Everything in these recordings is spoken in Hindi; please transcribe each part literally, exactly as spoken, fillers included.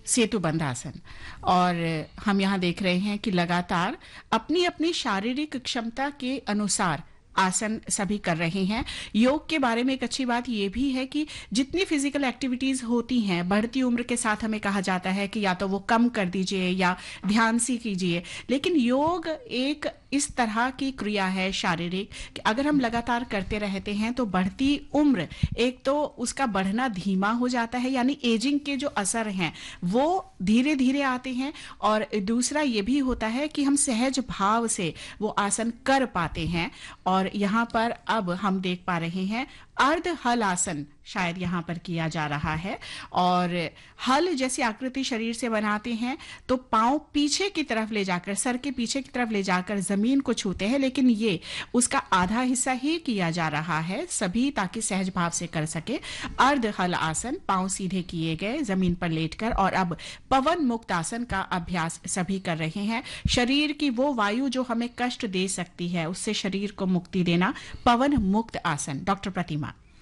सेतुबंध आसन। और हम यहाँ देख रहे हैं कि लगातार अपनी अपनी शारीरिक क्षमता के अनुसार आसन सभी कर रहे हैं। योग के बारे में एक अच्छी बात यह भी है कि जितनी फिजिकल एक्टिविटीज होती हैं, बढ़ती उम्र के साथ हमें कहा जाता है कि या तो वो कम कर दीजिए या ध्यान से कीजिए, लेकिन योग एक इस तरह की क्रिया है शारीरिक कि अगर हम लगातार करते रहते हैं तो बढ़ती उम्र, एक तो उसका बढ़ना धीमा हो जाता है, यानी एजिंग के जो असर हैं वो धीरे धीरे आते हैं, और दूसरा ये भी होता है कि हम सहज भाव से वो आसन कर पाते हैं। और यहाँ पर अब हम देख पा रहे हैं अर्ध हल आसन शायद यहाँ पर किया जा रहा है, और हल जैसी आकृति शरीर से बनाते हैं तो पांव पीछे की तरफ ले जाकर, सर के पीछे की तरफ ले जाकर जमीन को छूते हैं, लेकिन ये उसका आधा हिस्सा ही किया जा रहा है सभी, ताकि सहज भाव से कर सके। अर्ध हल आसन, पांव सीधे किए गए जमीन पर लेटकर, और अब पवन मुक्त आसन का अभ्यास सभी कर रहे हैं। शरीर की वो वायु जो हमें कष्ट दे सकती है उससे शरीर को मुक्ति देना, पवन मुक्त आसन। डॉक्टर प्रतिमा।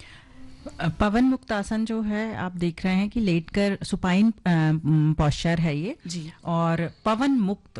पवन मुक्त आसन जो है आप देख रहे हैं कि लेटकर सुपाइन पोस्चर है ये जी। और पवन मुक्त,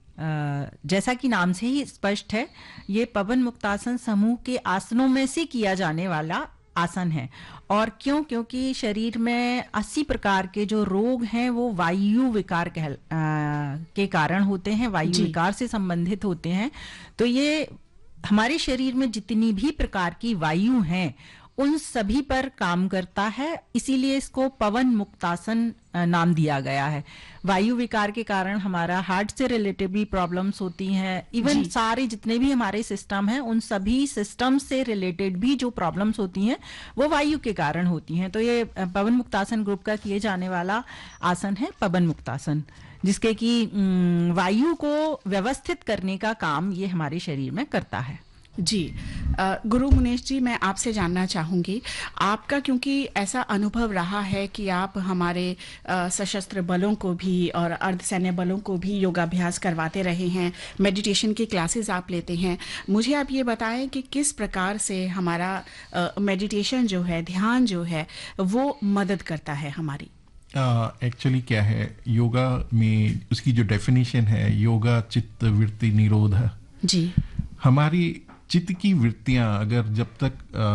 जैसा कि नाम से ही स्पष्ट है, ये पवन मुक्त आसन समूह के आसनों में से किया जाने वाला आसन है। और क्यों? क्योंकि शरीर में अस्सी प्रकार के जो रोग हैं वो वायु विकार कह आ, के कारण होते हैं, वायु विकार से संबंधित होते हैं। तो ये हमारे शरीर में जितनी भी प्रकार की वायु हैं उन सभी पर काम करता है, इसीलिए इसको पवन मुक्तासन नाम दिया गया है। वायु विकार के कारण हमारा हार्ट से रिलेटेड भी प्रॉब्लम्स होती हैं, इवन सारे जितने भी हमारे सिस्टम हैं उन सभी सिस्टम से रिलेटेड भी जो प्रॉब्लम्स होती हैं वो वायु के कारण होती हैं। तो ये पवन मुक्तासन ग्रुप का किए जाने वाला आसन है पवन मुक्तासन, जिसके कि वायु को व्यवस्थित करने का काम ये हमारे शरीर में करता है। जी, गुरु मुनेश जी, मैं आपसे जानना चाहूंगी, आपका क्योंकि ऐसा अनुभव रहा है कि आप हमारे सशस्त्र बलों को भी और अर्धसैन्य बलों को भी योगाभ्यास करवाते रहे हैं, मेडिटेशन की क्लासेस आप लेते हैं, मुझे आप ये बताएं कि किस प्रकार से हमारा मेडिटेशन जो है, ध्यान जो है, वो मदद करता है हमारी। एक्चुअली uh, क्या है, योगा में उसकी जो डेफिनेशन है, योगा चित्त वृत्ति निरोध जी। हमारी चित्त की वृत्तियां अगर जब तक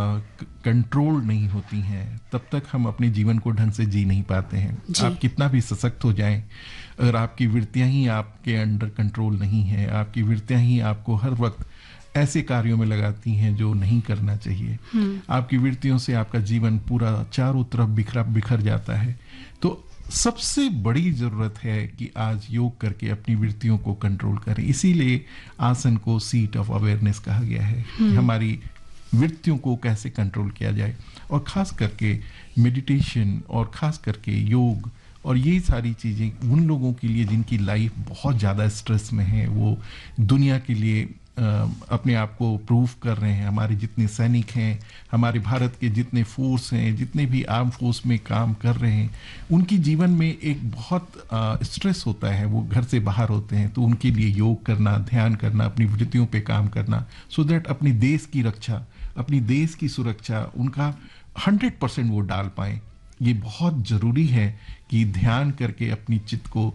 कंट्रोल नहीं होती हैं तब तक हम अपने जीवन को ढंग से जी नहीं पाते हैं। आप कितना भी सशक्त हो जाएं, अगर आपकी वृत्तियां ही आपके अंडर कंट्रोल नहीं है, आपकी वृत्तियां ही आपको हर वक्त ऐसे कार्यों में लगाती हैं जो नहीं करना चाहिए, आपकी वृत्तियों से आपका जीवन पूरा चारों तरफ बिखरा बिखर जाता है। तो सबसे बड़ी जरूरत है कि आज योग करके अपनी वृत्तियों को कंट्रोल करें। इसीलिए आसन को सीट ऑफ अवेयरनेस कहा गया है कि हमारी वृत्तियों को कैसे कंट्रोल किया जाए, और खास करके मेडिटेशन और खास करके योग और ये सारी चीज़ें उन लोगों के लिए जिनकी लाइफ बहुत ज़्यादा स्ट्रेस में है, वो दुनिया के लिए अपने आप को प्रूव कर रहे हैं। हमारे जितने सैनिक हैं, हमारे भारत के जितने फोर्स हैं, जितने भी आर्म फोर्स में काम कर रहे हैं, उनकी जीवन में एक बहुत स्ट्रेस होता है, वो घर से बाहर होते हैं। तो उनके लिए योग करना, ध्यान करना, अपनी वृत्तियों पे काम करना, सो दैट अपनी देश की रक्षा, अपनी देश की सुरक्षा उनका हंड्रेड परसेंट वो डाल पाएँ। ये बहुत ज़रूरी है कि ध्यान करके अपनी चित्त को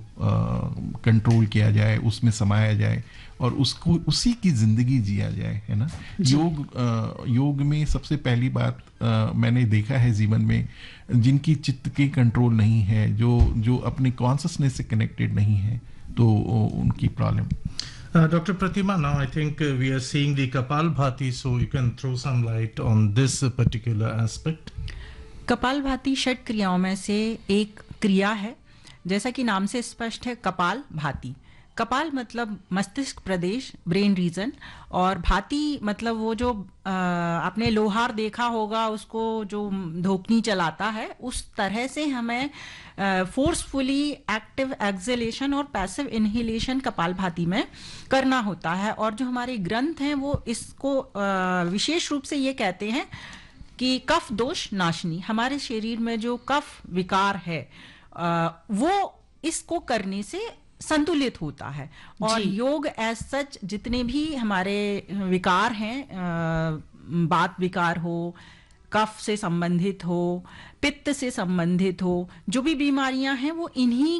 कंट्रोल किया जाए, उसमें समाया जाए और उसको उसी की जिंदगी जिया जाए, है ना। योग आ, योग में सबसे पहली बात आ, मैंने देखा है जीवन में, जिनकी चित्त की कंट्रोल नहीं है, जो जो अपने कॉन्शियसनेस से कनेक्टेड नहीं है, तो उनकी problem. Uh, Doctor Pratima, now I think uh, we are seeing the Kapalbhati, so you can throw some light on this uh, particular aspect. Kapalbhati षट क्रियाओं में से एक क्रिया है, जैसा कि नाम से स्पष्ट है, कपाल भाती। कपाल मतलब मस्तिष्क प्रदेश, ब्रेन रीजन, और भाती मतलब वो जो आ, आपने लोहार देखा होगा, उसको जो धोकनी चलाता है, उस तरह से हमें फोर्सफुली एक्टिव एक्सहेलेशन और पैसिव इनहेलेशन कपालभाति में करना होता है। और जो हमारे ग्रंथ हैं वो इसको आ, विशेष रूप से ये कहते हैं कि कफ दोष नाशनी, हमारे शरीर में जो कफ विकार है आ, वो इसको करने से संतुलित होता है। और योग एज सच जितने भी हमारे विकार हैं, बात विकार हो, कफ से संबंधित हो, पित्त से संबंधित हो, जो भी बीमारियां हैं वो इन्हीं